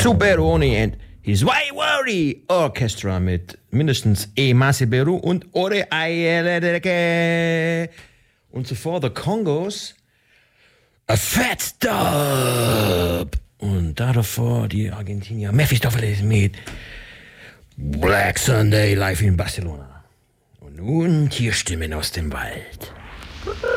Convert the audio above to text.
Superoni and his Waiwari Orchestra mit mindestens E. Masiberu und Ore Ayeleke. Und zuvor The Congos, A Fat Dub. Und davor die Argentinier Mephistopheles mit Black Sunday live in Barcelona. Und nun Tierstimmen aus dem Wald.